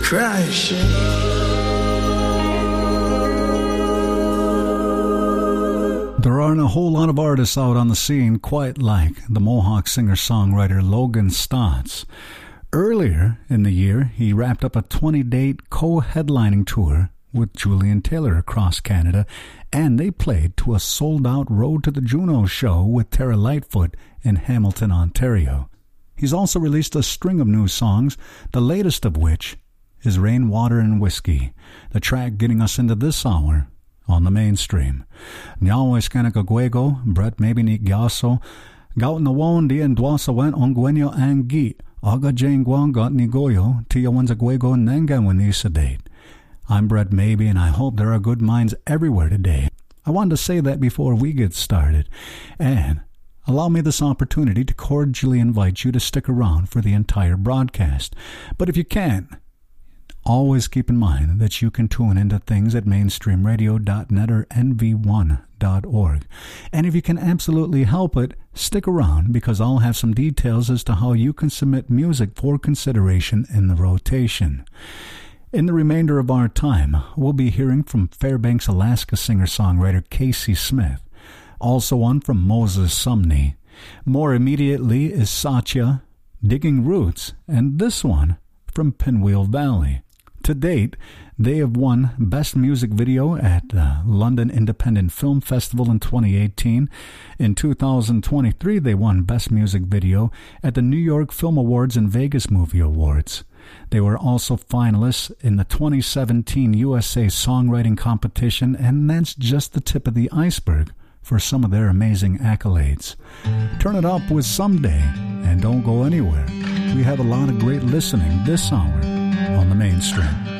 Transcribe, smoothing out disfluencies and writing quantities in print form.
crashing. There aren't a whole lot of artists out on the scene quite like the Mohawk singer-songwriter Logan Stotts. Earlier in the year, he wrapped up a 20-date co-headlining tour with Julian Taylor across Canada, and they played to a sold-out Road to the Juno show with Tara Lightfoot in Hamilton, Ontario. He's also released a string of new songs, the latest of which is Rainwater and Whiskey, the track getting us into this hour on the mainstream. Nyawa Skanakagwego, Brett Maybe Ni Gyaso, Gaut na Won Di and Dwasa went on Gwenyo Angi, Aga Jane Guan got Nigoyo, Tia Wanzagwego Nengan when they sedate. I'm Brett Maybe, and I hope there are good minds everywhere today. I wanted to say that before we get started, and allow me this opportunity to cordially invite you to stick around for the entire broadcast. But if you can't, always keep in mind that you can tune into things at mainstreamradio.net or nv1.org. And if you can absolutely help it, stick around because I'll have some details as to how you can submit music for consideration in the rotation. In the remainder of our time, we'll be hearing from Fairbanks, Alaska singer-songwriter Casey Smith. Also one from Moses Sumney. More immediately is Satya, Digging Roots, and this one from Pinwheel Valley. To date, they have won Best Music Video at the London Independent Film Festival in 2018. In 2023, they won Best Music Video at the New York Film Awards and Vegas Movie Awards. They were also finalists in the 2017 USA Songwriting Competition, and that's just the tip of the iceberg for some of their amazing accolades. Turn it up with Someday, and don't go anywhere. We have a lot of great listening this hour on the mainstream.